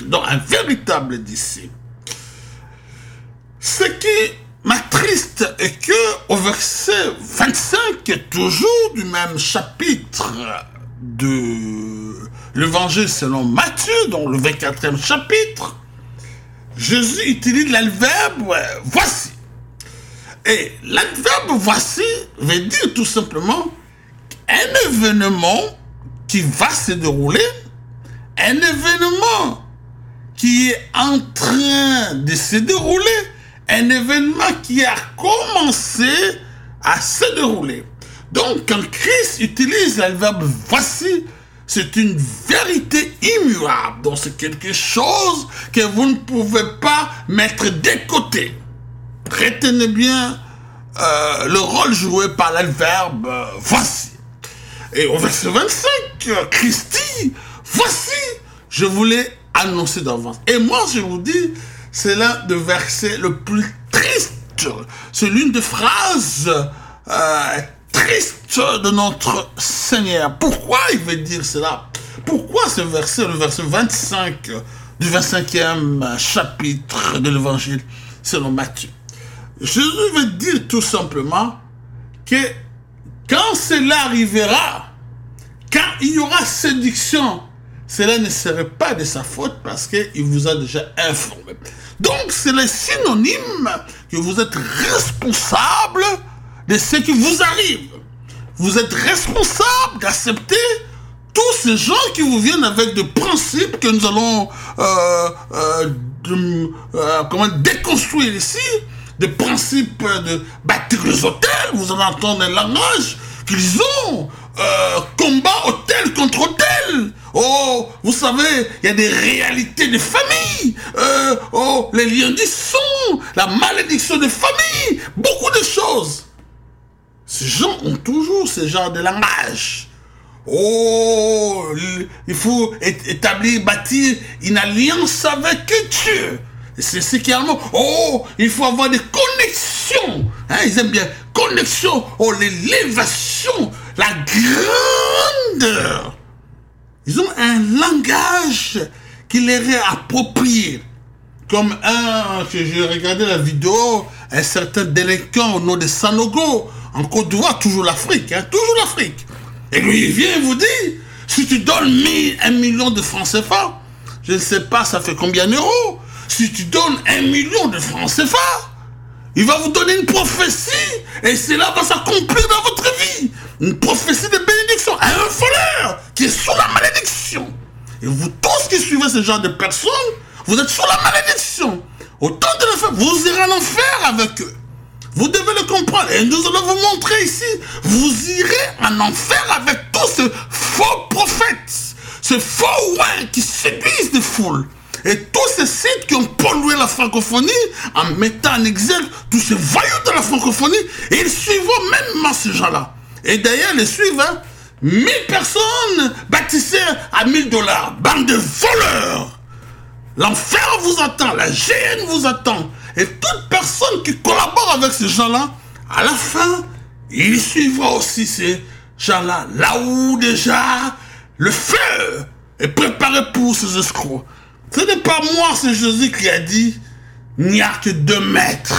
donc un véritable disciple. Ce qui m'attriste est que au verset 25, toujours du même chapitre de l'évangile selon Matthieu, dans le 24e chapitre, Jésus utilise l'adverbe « voici ». Et l'adverbe « voici » veut dire tout simplement un événement qui va se dérouler, un événement qui est en train de se dérouler, un événement qui a commencé à se dérouler. Donc, quand Christ utilise le verbe « voici », c'est une vérité immuable. Donc, c'est quelque chose que vous ne pouvez pas mettre de côté. Retenez bien le rôle joué par l'adverbe « voici ». Et au verset 25, Christ dit « voici, je vous l'ai annoncé d'avance ». Et moi, je vous dis, c'est l'un des versets le plus triste. C'est l'une des phrases tristes de notre Seigneur. Pourquoi il veut dire cela? Pourquoi ce verset, le verset 25 du 25e chapitre de l'Évangile selon Matthieu? Jésus veut dire tout simplement que quand cela arrivera, quand il y aura séduction, cela ne serait pas de sa faute parce qu'il vous a déjà informé. Donc, c'est le synonyme que vous êtes responsable de ce qui vous arrive. Vous êtes responsable d'accepter tous ces gens qui vous viennent avec des principes que nous allons déconstruire ici, des principes de bâtir les hôtels. Vous allez entendre un langage qu'ils ont, combat hôtel contre hôtel. Oh, vous savez, il y a des réalités de famille. Oh, les liens du sang, la malédiction de famille, beaucoup de choses. Ces gens ont toujours ce genre de langage. Oh, il faut établir, bâtir une alliance avec Dieu. C'est ce qui est allemand. Oh, il faut avoir des connexions. Hein, ils aiment bien. Connexion. Oh, l'élévation. La grandeur. Ils ont un langage qui leur est approprié. Comme que j'ai regardé la vidéo, un certain délinquant au nom de Sanogo, en Côte d'Ivoire, toujours l'Afrique, hein, toujours l'Afrique. Et lui, il vient et vous dit, si tu donnes 1 million de francs CFA, je ne sais pas, ça fait combien d'euros. Si tu donnes 1 million de francs CFA, il va vous donner une prophétie, et cela va s'accomplir dans votre vie. Une prophétie de bénédiction à un voleur qui est sous la malédiction. Et vous tous qui suivez ce genre de personnes, vous êtes sous la malédiction. Au temps de l'enfer, vous irez en enfer avec eux. Vous devez le comprendre. Et nous allons vous montrer ici, vous irez en enfer avec tous ces faux prophètes, ces faux ouins qui séduisent des foules. Et tous ces sites qui ont pollué la francophonie en mettant en exergue tous ces voyous de la francophonie, et ils suivront même ces gens-là. Et d'ailleurs, les suivent, 1000 personnes baptisées à $1000. Bande de voleurs. L'enfer vous attend, la géhenne vous attend. Et toute personne qui collabore avec ces gens-là, à la fin, il suivra aussi ces gens-là. Là où déjà le feu est préparé pour ces escrocs. Ce n'est pas moi, c'est Jésus qui a dit, il n'y a que 2 maîtres.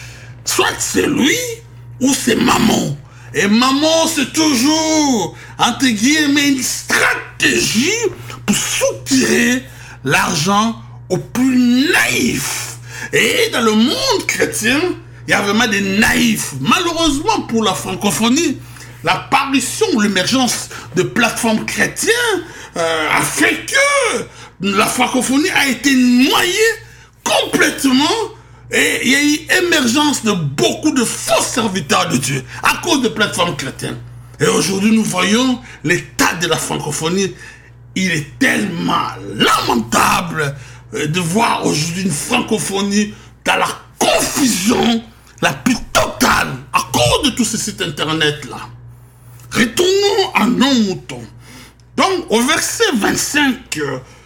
Soit c'est lui, ou c'est maman. Et maman, c'est toujours, entre guillemets, une stratégie pour soutirer l'argent aux plus naïfs. Et dans le monde chrétien, il y a vraiment des naïfs. Malheureusement pour la francophonie, l'apparition ou l'émergence de plateformes chrétiennes a fait que la francophonie a été noyée complètement. Et il y a eu émergence de beaucoup de faux serviteurs de Dieu à cause de plateformes chrétiennes. Et aujourd'hui, nous voyons l'état de la francophonie. Il est tellement lamentable de voir aujourd'hui une francophonie dans la confusion la plus totale à cause de tous ces sites internet-là. Retournons à nos moutons. Donc, au verset 25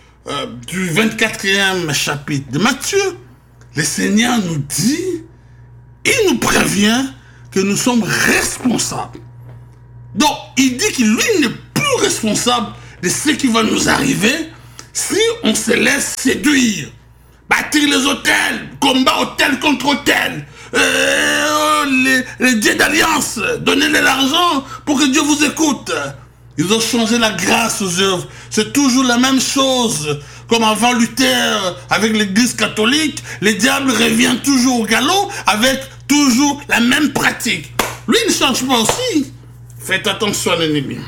du 24e chapitre de Matthieu, le Seigneur nous dit, il nous prévient que nous sommes responsables. Donc, il dit que lui n'est plus responsable de ce qui va nous arriver. Si on se laisse séduire, bâtir les hôtels, combat hôtel contre hôtel, les dieux d'alliance, donnez-les l'argent pour que Dieu vous écoute. Ils ont changé la grâce aux œuvres. C'est toujours la même chose. Comme avant Luther, avec l'église catholique, le diable revient toujours au galop avec toujours la même pratique. Lui ne change pas aussi. Faites attention à l'ennemi.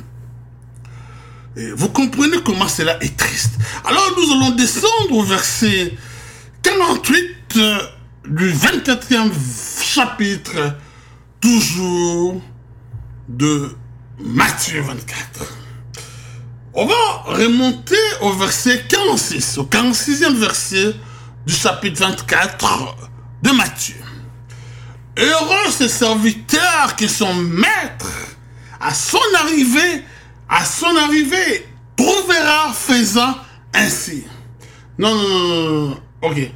Et vous comprenez comment cela est triste. Alors nous allons descendre au verset 48 du 24e chapitre, toujours de Matthieu 24. On va remonter au verset 46, au 46e verset du chapitre 24 de Matthieu. Heureux ces serviteurs qui sont maîtres à son arrivée, trouvera faisant ainsi. Non, ok.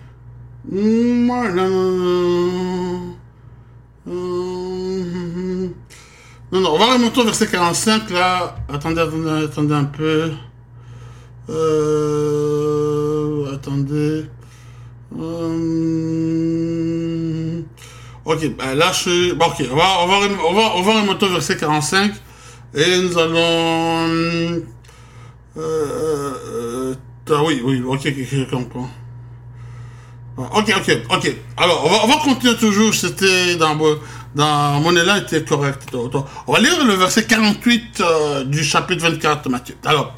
Non, on va remonter au verset 45 là. Attendez un peu. Attendez. Ok, ben là je... Bon, ok, on va remonter au verset 45 et nous allons... oui, ok, je comprends. Ok. Alors, on va continuer toujours, c'était dans mon élan était correct. On va lire le verset 48 du chapitre 24 de Matthieu. Alors,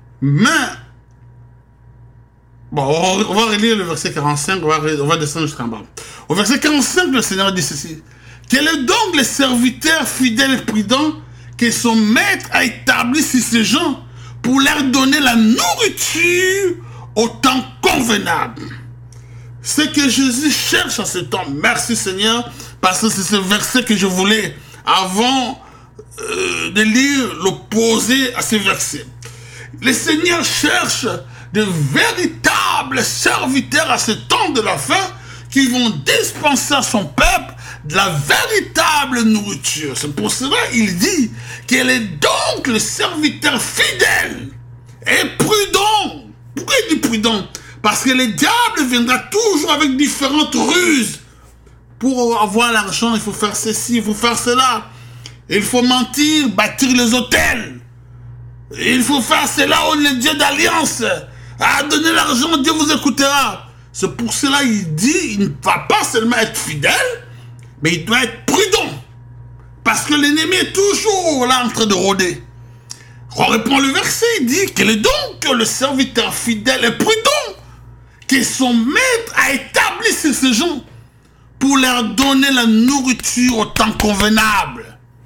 bon, on va relire le verset 45, on va descendre jusqu'en bas. Au verset 45, le Seigneur dit ceci. Quel est donc le serviteur fidèle et prudent que son maître a établi sur ces gens pour leur donner la nourriture au temps convenable? Ce que Jésus cherche à ce temps, merci Seigneur, parce que c'est ce verset que je voulais, avant de lire l'opposé à ce verset. Le Seigneur cherche de véritables serviteurs à ce temps de la fin qui vont dispenser à son peuple de la véritable nourriture. C'est pour cela qu'il dit quel est donc le serviteur fidèle et prudent. Pourquoi il dit prudent? Parce que le diable viendra toujours avec différentes ruses. Pour avoir l'argent, il faut faire ceci, il faut faire cela. Il faut mentir, bâtir les hôtels. Il faut faire cela au Dieu d'alliance. À donner l'argent, Dieu vous écoutera. C'est pour cela qu'il dit, il ne va pas seulement être fidèle, mais il doit être prudent. Parce que l'ennemi est toujours là en train de rôder. On reprend le verset, il dit, quel est donc le serviteur fidèle et prudent que son maître a établi sur ces gens pour leur donner la nourriture au temps convenable.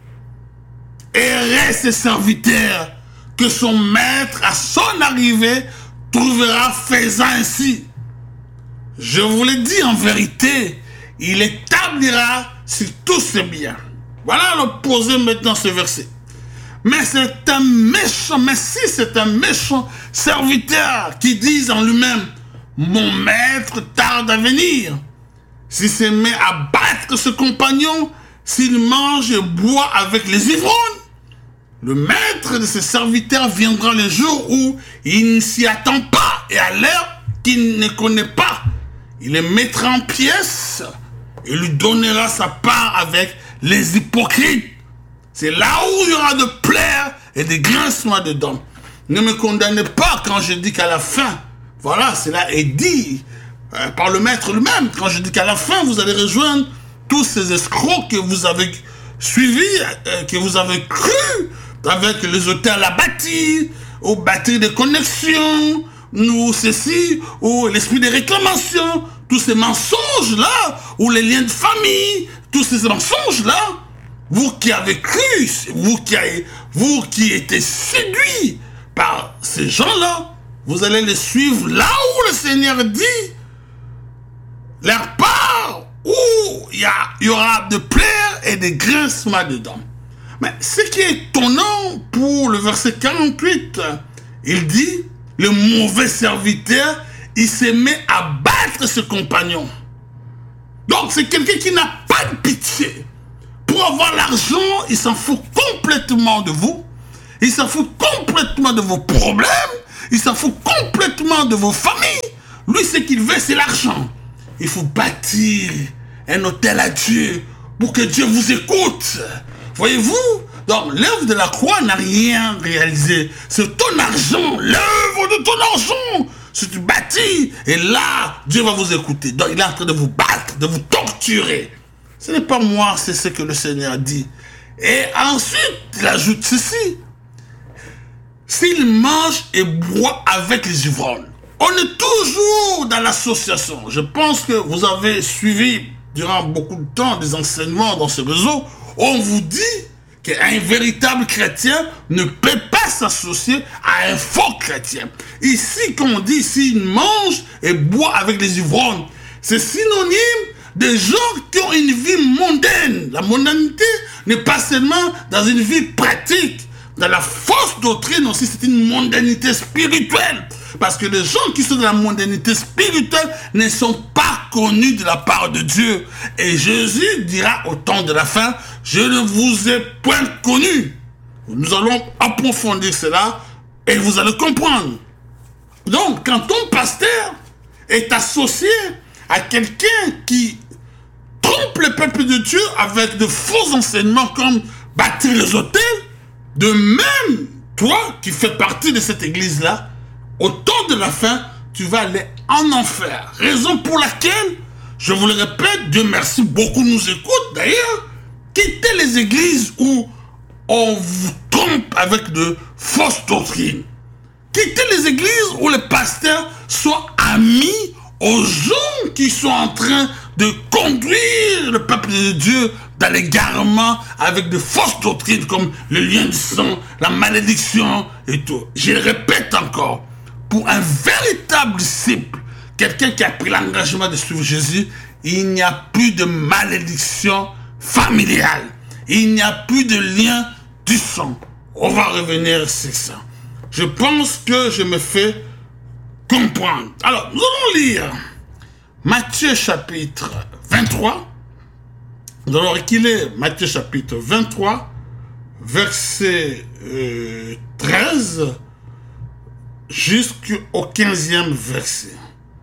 Et ces serviteurs que son maître à son arrivée trouvera faisant ainsi. Je vous l'ai dit en vérité, il établira sur tous ses biens. Voilà l'opposé maintenant ce verset. Mais c'est un méchant, mais si c'est un méchant serviteur qui dit en lui-même, mon maître tarde à venir. S'il se met à battre ce compagnon, s'il mange et boit avec les ivrognes, le maître de ses serviteurs viendra le jour où il ne s'y attend pas et à l'heure qu'il ne connaît pas. Il les mettra en pièces et lui donnera sa part avec les hypocrites. C'est là où il y aura de pleurs et des grincements de dents. Ne me condamnez pas quand je dis qu'à la fin, voilà, cela est dit par le maître lui-même, quand je dis qu'à la fin, vous allez rejoindre tous ces escrocs que vous avez suivis, que vous avez cru, avec les hôtels à bâtir, ou bâtir des connexions, ou ceci, ou l'esprit de réclamation, tous ces mensonges-là, ou les liens de famille, tous ces mensonges-là, vous qui avez cru, vous qui étiez séduits par ces gens-là, vous allez les suivre là où le Seigneur dit, leur part, où il y aura de pleurs et des grincements dedans. Mais ce qui est étonnant pour le verset 48, il dit, le mauvais serviteur, il se met à battre ce compagnon. Donc c'est quelqu'un qui n'a pas de pitié. Pour avoir l'argent, il s'en fout complètement de vous. Il s'en fout complètement de vos problèmes. Il s'en fout complètement de vos familles. Lui, ce qu'il veut, c'est l'argent. Il faut bâtir un hôtel à Dieu pour que Dieu vous écoute. Voyez-vous? Donc, l'œuvre de la croix n'a rien réalisé. C'est ton argent, l'œuvre de ton argent. Si tu bâtis, et là, Dieu va vous écouter. Donc, il est en train de vous battre, de vous torturer. Ce n'est pas moi, c'est ce que le Seigneur dit. Et ensuite, il ajoute ceci. S'il mange et boit avec les ivrognes, on est toujours dans l'association. Je pense que vous avez suivi durant beaucoup de temps des enseignements dans ce réseau. On vous dit qu'un véritable chrétien ne peut pas s'associer à un faux chrétien. Ici, quand on dit s'il mange et boit avec les ivrognes, c'est synonyme de gens qui ont une vie mondaine. La mondanité n'est pas seulement dans une vie pratique. Dans la fausse doctrine aussi, c'est une mondanité spirituelle. Parce que les gens qui sont dans la mondanité spirituelle ne sont pas connus de la part de Dieu. Et Jésus dira au temps de la fin, je ne vous ai point connu. Nous allons approfondir cela et vous allez comprendre. Donc, quand ton pasteur est associé à quelqu'un qui trompe le peuple de Dieu avec de faux enseignements comme bâtir les hôtels, de même, toi qui fais partie de cette église-là, au temps de la fin, tu vas aller en enfer. Raison pour laquelle, je vous le répète, Dieu merci, beaucoup nous écoutent d'ailleurs. Quittez les églises où on vous trompe avec de fausses doctrines. Quittez les églises où les pasteurs sont amis aux gens qui sont en train de conduire le peuple de Dieu dans l'égarement avec de fausses doctrines comme le lien du sang, la malédiction et tout. Je le répète encore, pour un véritable disciple, quelqu'un qui a pris l'engagement de suivre Jésus, il n'y a plus de malédiction familiale. Il n'y a plus de lien du sang. On va revenir sur ça. Je pense que je me fais comprendre. Alors, nous allons lire Matthieu chapitre 23. Nous allons reculer Matthieu chapitre 23, verset 13 jusqu'au 15e verset.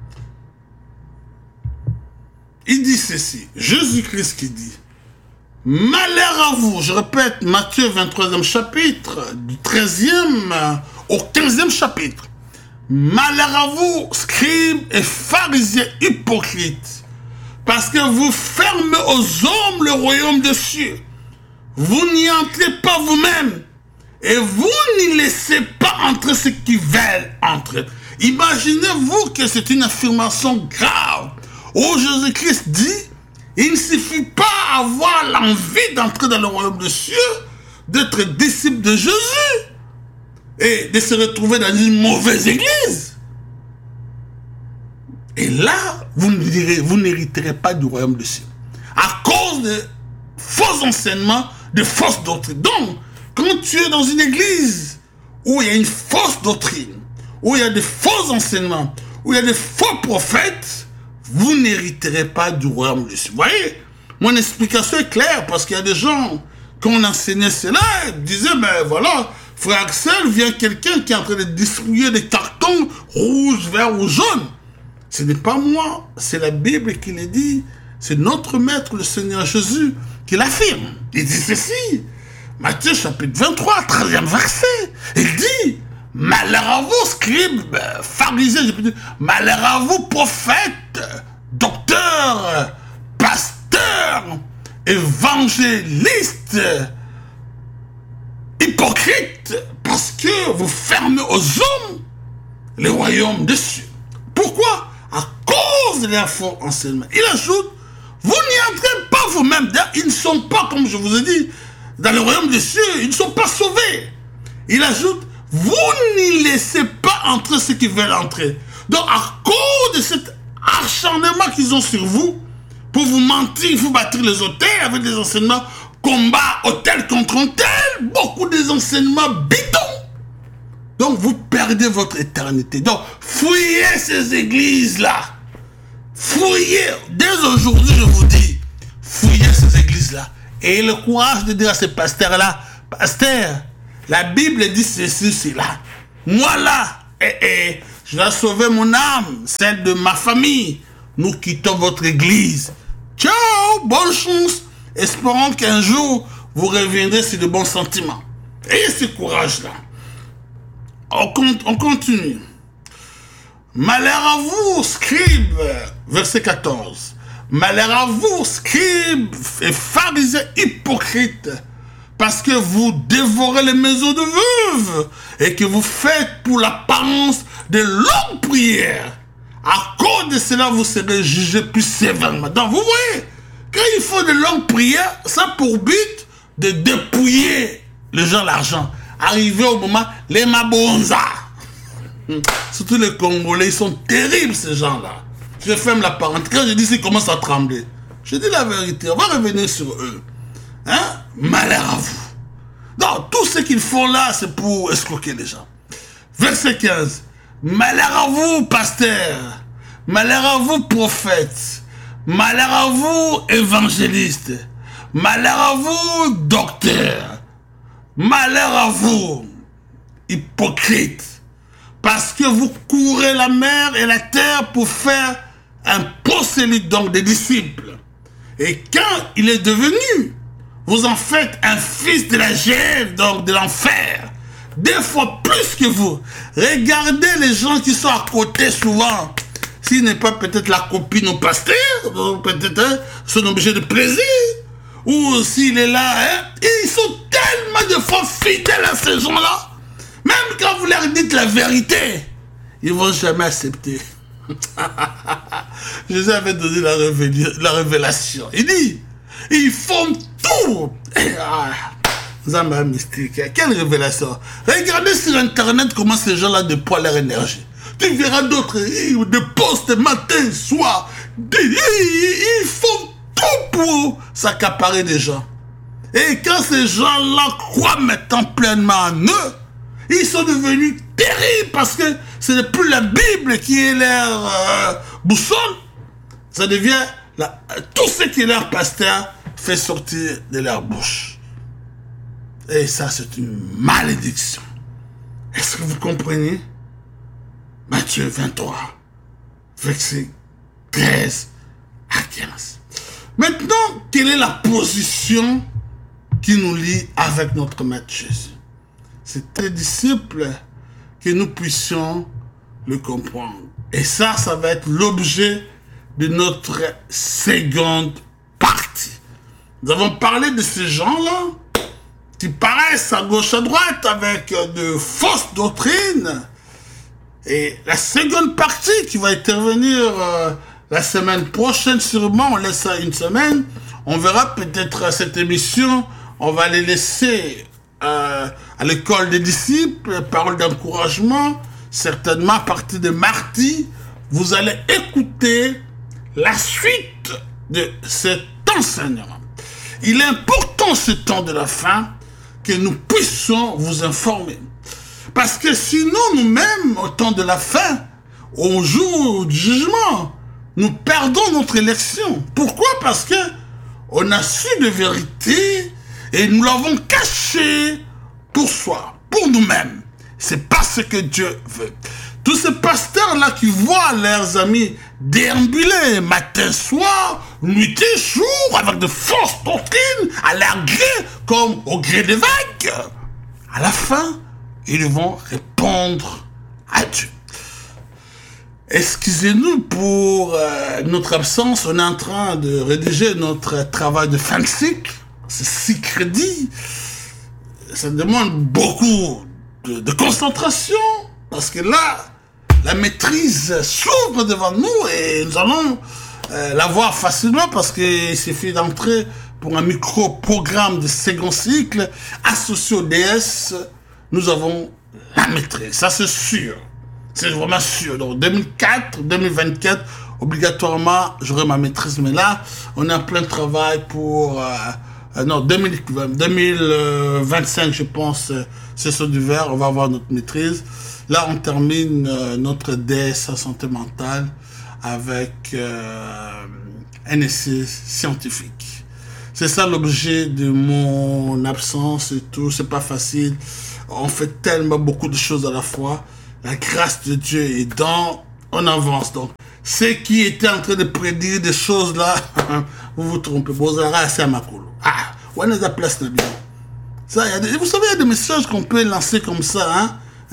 Il dit ceci, Jésus-Christ qui dit, malheur à vous, je répète, Matthieu 23e chapitre, du 13e au 15e chapitre. Malheur à vous, scribes et pharisiens hypocrites, parce que vous fermez aux hommes le royaume des cieux. Vous n'y entrez pas vous-même, et vous n'y laissez pas entrer ceux qui veulent entrer. Imaginez-vous que c'est une affirmation grave, où Jésus-Christ dit, il ne suffit pas avoir l'envie d'entrer dans le royaume des cieux, d'être disciple de Jésus, et de se retrouver dans une mauvaise église. Et là, vous n'hériterez pas du royaume des cieux. À cause de faux enseignements, de fausses doctrines. Donc, quand tu es dans une église où il y a une fausse doctrine, où il y a de faux enseignements, où il y a de faux prophètes, vous n'hériterez pas du royaume des cieux. Vous voyez, mon explication est claire, parce qu'il y a des gens, quand on enseignait cela, ils disaient, ben voilà, frère Axel, vient quelqu'un qui est en train de distribuer des cartons rouges, verts ou jaunes. Ce n'est pas moi, c'est la Bible qui le dit. C'est notre maître, le Seigneur Jésus, qui l'affirme. Il dit ceci, Matthieu chapitre 23, 13e verset. Il dit, malheur à vous, scribes, pharisiens, malheur à vous, prophètes, docteurs, pasteurs, évangélistes, hypocrites, parce que vous fermez aux hommes le royaume des cieux. Pourquoi? À cause de leur faux enseignement. Il ajoute, vous n'y entrez pas vous-même. Ils ne sont pas, comme je vous ai dit, dans le royaume des cieux. Ils ne sont pas sauvés. Il ajoute, vous n'y laissez pas entrer ceux qui veulent entrer. Donc, à cause de cet acharnement qu'ils ont sur vous, pour vous mentir, il faut bâtir les hôtels avec des enseignements combat, hôtel contre hôtel, beaucoup des enseignements bidons. Donc, vous perdez votre éternité. Donc, fouillez ces églises-là. Fouillez. Dès aujourd'hui, je vous dis, fouillez ces églises-là. Et le courage de dire à ces pasteurs-là, pasteur, la Bible dit ceci, cela. Moi là, Je dois sauver mon âme, celle de ma famille. Nous quittons votre église. Ciao, bonne chance. Espérons qu'un jour, vous reviendrez sur de bons sentiments. Ayez ce courage-là. On continue. Malheur à vous, scribes, verset 14. Malheur à vous, scribes et pharisiens hypocrites, parce que vous dévorez les maisons de veuves et que vous faites pour l'apparence de longues prières. À cause de cela, vous serez jugés plus sévèrement. Donc, vous voyez, quand il faut de longues prières, ça a pour but de dépouiller les gens l'argent. Arriver au moment, les mabonza. Surtout les Congolais, ils sont terribles, ces gens-là. Je ferme la parenthèse. Quand je dis qu'ils commencent à trembler, je dis la vérité. On va revenir sur eux. Hein? Malheur à vous. Donc, tout ce qu'ils font là, c'est pour escroquer les gens. Verset 15. Malheur à vous, pasteurs. Malheur à vous, prophètes. Malheur à vous, évangélistes. Malheur à vous, docteurs. Malheur à vous, hypocrites. Parce que vous courez la mer et la terre pour faire un prosélyte, donc des disciples. Et quand il est devenu, vous en faites un fils de la gêne, donc de l'enfer. 2 fois plus que vous. Regardez les gens qui sont à côté souvent. S'il n'est pas peut-être la copine au pasteur, peut-être son objet de plaisir. Ou s'il est là, ils sont tellement de fois fidèles à ces gens-là. Même quand vous leur dites la vérité, ils ne vont jamais accepter. Jésus avait donné la révélation. Il dit, ils font tout. Zamba mystique. Quelle révélation. Regardez sur Internet comment ces gens-là déploient leur énergie. Tu verras d'autres, de postes matin, soir. Ils font tout pour s'accaparer des gens. Et quand ces gens-là croient maintenant pleinement en eux, ils sont devenus terribles parce que ce n'est plus la Bible qui est leur boussole. Ça devient tout ce que leur pasteur fait sortir de leur bouche. Et ça, c'est une malédiction. Est-ce que vous comprenez? Matthieu 23, verset 13 à 15. Maintenant, quelle est la position qui nous lie avec notre Maître Jésus? C'est très disciple que nous puissions le comprendre. Et ça va être l'objet de notre seconde partie. Nous avons parlé de ces gens-là qui paraissent à gauche à droite avec de fausses doctrines. Et la seconde partie qui va intervenir la semaine prochaine sûrement, on laisse ça une semaine, on verra peut-être cette émission, on va les laisser à l'école des disciples, paroles d'encouragement, certainement à partir de mardi, vous allez écouter la suite de cet enseignement. Il est important ce temps de la fin que nous puissions vous informer. Parce que sinon nous-mêmes, au temps de la fin, au jour du jugement, nous perdons notre élection. Pourquoi? Parce que on a su de vérité et nous l'avons caché pour soi, pour nous-mêmes. C'est pas ce que Dieu veut. Tous ces pasteurs-là qui voient leurs amis déambuler matin, soir, nuit et jour, avec de fausses doctrines, à leur gré, comme au gré des vagues, à la fin, ils vont répondre à Dieu. Excusez-nous pour notre absence. On est en train de rédiger notre travail de fin de cycle. C'est 6 crédits. Ça demande beaucoup de concentration. Parce que là, la maîtrise s'ouvre devant nous et nous allons la voir facilement parce qu'il suffit d'entrer pour un micro-programme de second cycle associé au DS. Nous avons la maîtrise. Ça, c'est sûr. C'est vraiment sûr. Donc, 2024, obligatoirement, j'aurai ma maîtrise. Mais là, on est en plein travail pour... 2025, je pense, c'est ce du vert. On va avoir notre maîtrise. Là, on termine notre DS à santé mentale avec un essai scientifique. C'est ça l'objet de mon absence et tout. C'est pas facile. On fait tellement beaucoup de choses à la fois La grâce de Dieu est dans... On avance donc. Ceux qui étaient en train de prédire des choses là, vous vous trompez. Bozara, c'est à Makolo. Ah, où est la place de bien? Ça, vous savez, il y a des messages qu'on peut lancer comme ça,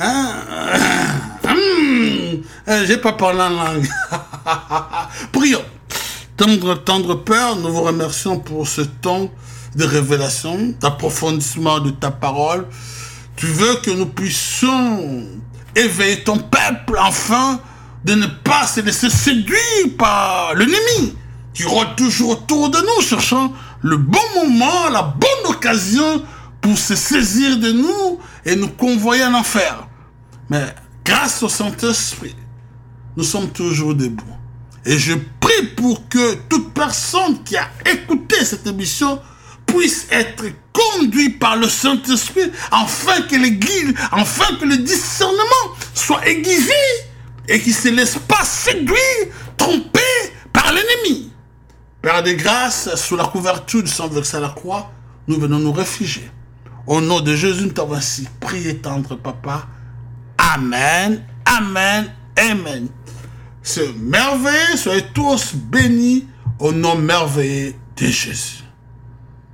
j'ai pas parlé en langue. Prions. Tendre Père, nous vous remercions pour ce temps de révélation, d'approfondissement de ta parole. Tu veux que nous puissions éveiller ton peuple, enfin, de ne pas se laisser séduire par l'ennemi qui rôde toujours autour de nous, cherchant le bon moment, la bonne occasion pour se saisir de nous et nous convoyer en enfer. Mais grâce au Saint-Esprit, nous sommes toujours debout. Et je prie pour que toute personne qui a écouté cette émission puisse être conduit par le Saint-Esprit afin que l'Église, afin que le discernement soit aiguisé et qu'il ne se laisse pas séduire, tromper par l'ennemi. Père des grâces, sous la couverture du sang versé à la croix, nous venons nous réfugier. Au nom de Jésus, nous t'avons ainsi prié, tendre Papa. Amen, amen, amen. C'est merveilleux, soyez tous bénis au nom merveilleux de Jésus.